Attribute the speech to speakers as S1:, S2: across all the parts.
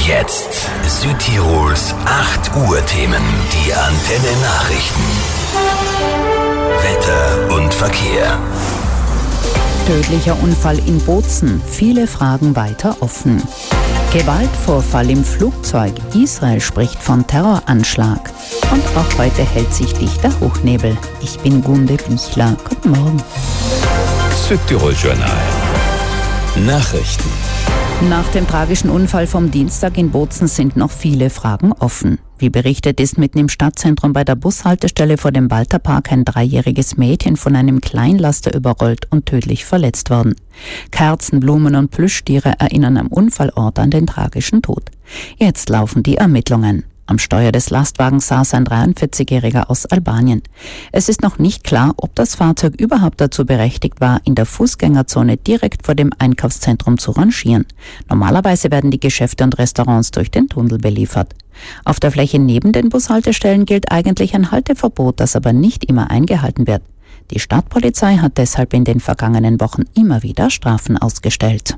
S1: Jetzt Südtirols 8 Uhr Themen. Die Antenne Nachrichten. Wetter und Verkehr.
S2: Tödlicher Unfall in Bozen. Viele Fragen weiter offen. Gewaltvorfall im Flugzeug. Israel spricht von Terroranschlag. Und auch heute hält sich dichter Hochnebel. Ich bin Gunde Bichler. Guten Morgen.
S1: Südtirol Journal. Nachrichten.
S2: Nach dem tragischen Unfall vom Dienstag in Bozen sind noch viele Fragen offen. Wie berichtet ist mitten im Stadtzentrum bei der Bushaltestelle vor dem Walterpark ein 3-jähriges Mädchen von einem Kleinlaster überrollt und tödlich verletzt worden. Kerzen, Blumen und Plüschtiere erinnern am Unfallort an den tragischen Tod. Jetzt laufen die Ermittlungen. Am Steuer des Lastwagens saß ein 43-Jähriger aus Albanien. Es ist noch nicht klar, ob das Fahrzeug überhaupt dazu berechtigt war, in der Fußgängerzone direkt vor dem Einkaufszentrum zu rangieren. Normalerweise werden die Geschäfte und Restaurants durch den Tunnel beliefert. Auf der Fläche neben den Bushaltestellen gilt eigentlich ein Halteverbot, das aber nicht immer eingehalten wird. Die Stadtpolizei hat deshalb in den vergangenen Wochen immer wieder Strafen ausgestellt.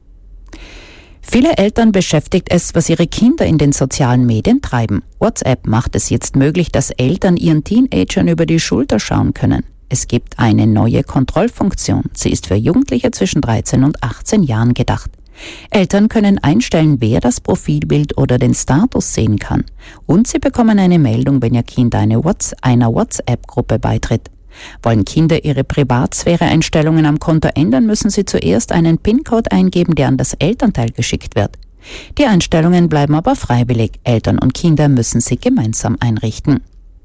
S2: Viele Eltern beschäftigt es, was ihre Kinder in den sozialen Medien treiben. WhatsApp macht es jetzt möglich, dass Eltern ihren Teenagern über die Schulter schauen können. Es gibt eine neue Kontrollfunktion. Sie ist für Jugendliche zwischen 13 und 18 Jahren gedacht. Eltern können einstellen, wer das Profilbild oder den Status sehen kann. Und sie bekommen eine Meldung, wenn ihr Kind einer WhatsApp-Gruppe beitritt. Wollen Kinder ihre Privatsphäre-Einstellungen am Konto ändern, müssen sie zuerst einen PIN-Code eingeben, der an das Elternteil geschickt wird. Die Einstellungen bleiben aber freiwillig. Eltern und Kinder müssen sie gemeinsam einrichten.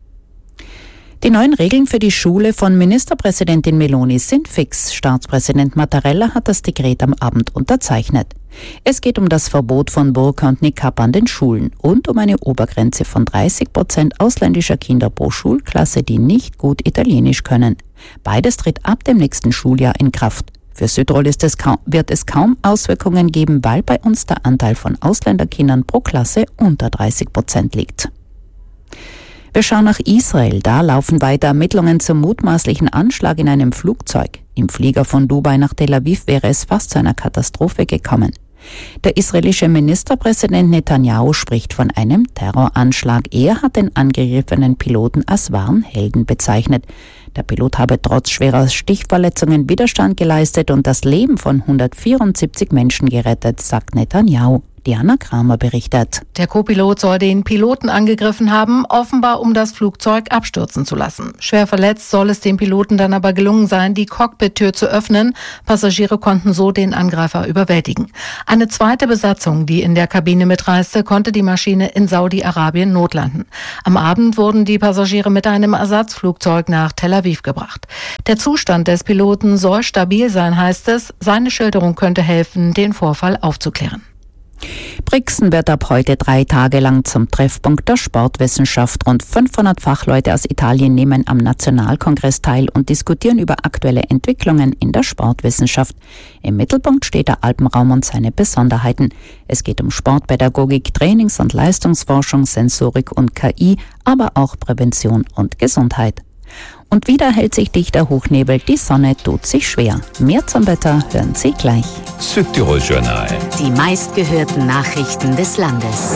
S2: Die neuen Regeln für die Schule von Ministerpräsidentin Meloni sind fix. Staatspräsident Mattarella hat das Dekret am Abend unterzeichnet. Es geht um das Verbot von Burka und Niqab an den Schulen und um eine Obergrenze von 30% ausländischer Kinder pro Schulklasse, die nicht gut Italienisch können. Beides tritt ab dem nächsten Schuljahr in Kraft. Für Südtirol wird es kaum Auswirkungen geben, weil bei uns der Anteil von Ausländerkindern pro Klasse unter 30% liegt. Wir schauen nach Israel. Da laufen weiter Ermittlungen zum mutmaßlichen Anschlag in einem Flugzeug. Im Flieger von Dubai nach Tel Aviv wäre es fast zu einer Katastrophe gekommen. Der israelische Ministerpräsident Netanyahu spricht von einem Terroranschlag. Er hat den angegriffenen Piloten als wahren Helden bezeichnet. Der Pilot habe trotz schwerer Stichverletzungen Widerstand geleistet und das Leben von 174 Menschen gerettet, sagt Netanyahu. Diana Kramer berichtet.
S3: Der Co-Pilot soll den Piloten angegriffen haben, offenbar um das Flugzeug abstürzen zu lassen. Schwer verletzt soll es dem Piloten dann aber gelungen sein, die Cockpit-Tür zu öffnen. Passagiere konnten so den Angreifer überwältigen. Eine zweite Besatzung, die in der Kabine mitreiste, konnte die Maschine in Saudi-Arabien notlanden. Am Abend wurden die Passagiere mit einem Ersatzflugzeug nach Tel Aviv gebracht. Der Zustand des Piloten soll stabil sein, heißt es. Seine Schilderung könnte helfen, den Vorfall aufzuklären.
S2: Brixen wird ab heute 3 Tage lang zum Treffpunkt der Sportwissenschaft. Rund 500 Fachleute aus Italien nehmen am Nationalkongress teil und diskutieren über aktuelle Entwicklungen in der Sportwissenschaft. Im Mittelpunkt steht der Alpenraum und seine Besonderheiten. Es geht um Sportpädagogik, Trainings- und Leistungsforschung, Sensorik und KI, aber auch Prävention und Gesundheit. Und wieder hält sich dichter Hochnebel, die Sonne tut sich schwer. Mehr zum Wetter hören Sie gleich.
S1: Südtirol Journal.
S4: Die meistgehörten Nachrichten des Landes.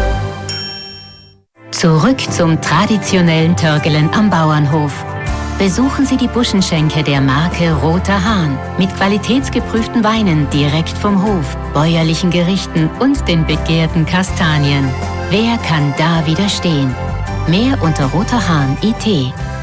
S4: Zurück zum traditionellen Törgelen am Bauernhof. Besuchen Sie die Buschenschenke der Marke Roter Hahn mit qualitätsgeprüften Weinen direkt vom Hof, bäuerlichen Gerichten und den begehrten Kastanien. Wer kann da widerstehen? Mehr unter roterhahn.it.